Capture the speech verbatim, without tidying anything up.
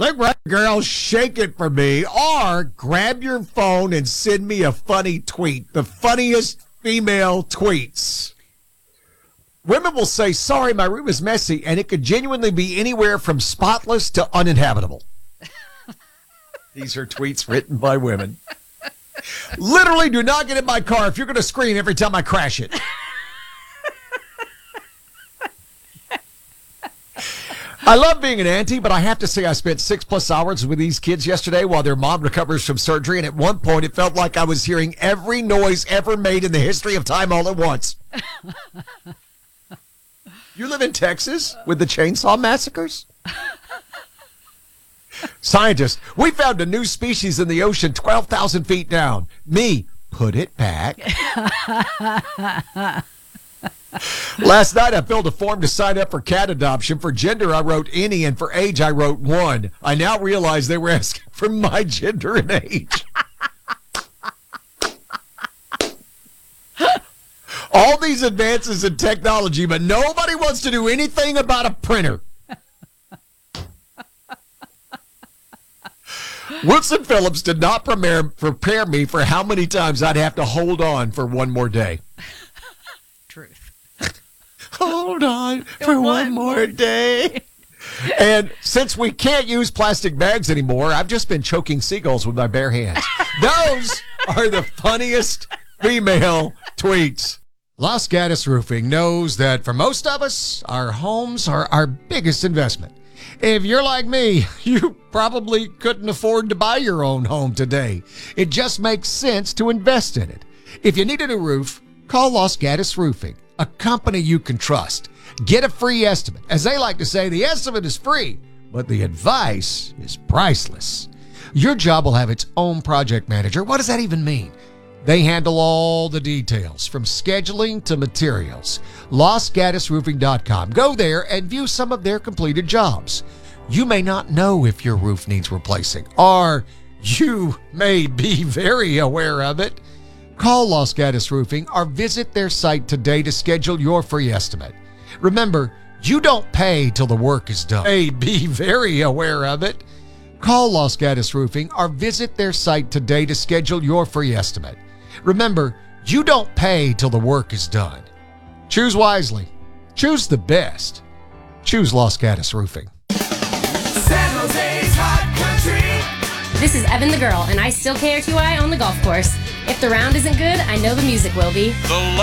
Look, right, girl, shake it for me. Or grab your phone and send me a funny tweet. The funniest female tweets. Women will say, sorry, my room is messy, and it could genuinely be anywhere from spotless to uninhabitable. These are tweets written by women. Literally, do not get in my car if you're going to scream every time I crash it. I love being an auntie, but I have to say I spent six plus hours with these kids yesterday while their mom recovers from surgery, and at one point it felt like I was hearing every noise ever made in the history of time all at once. You live in Texas with the chainsaw massacres? Scientists, we found a new species in the ocean twelve thousand feet down. Me, put it back. Last night, I filled a form to sign up for cat adoption. For gender, I wrote any, and for age, I wrote one. I now realize they were asking for my gender and age. All these advances in technology, but nobody wants to do anything about a printer. Wilson Phillips did not prepare, prepare me for how many times I'd have to hold on for one more day. Truth. Hold on for one more day. And since we can't use plastic bags anymore, I've just been choking seagulls with my bare hands. Those are the funniest female tweets. Los Gatos Roofing knows that for most of us, our homes are our biggest investment. If you're like me, you probably couldn't afford to buy your own home today. It just makes sense to invest in it. If you need a new roof, call Los Gatos Roofing, a company you can trust. Get a free estimate. As they like to say, the estimate is free, but the advice is priceless. Your job will have its own project manager. What does that even mean? They handle all the details, from scheduling to materials. Los Gatos Roofing dot com. Go there and view some of their completed jobs. You may not know if your roof needs replacing, or you may be very aware of it. Call Los Gatos Roofing or visit their site today to schedule your free estimate. Remember, you don't pay till the work is done. Hey, be very aware of it. Call Los Gatos Roofing or visit their site today to schedule your free estimate. Remember, you don't pay till the work is done. Choose wisely. Choose the best. Choose Los Gatos Roofing. San Jose's Hot Country. This is Evan the Girl, and I still K R T Y on the golf course. If the round isn't good, I know the music will be. The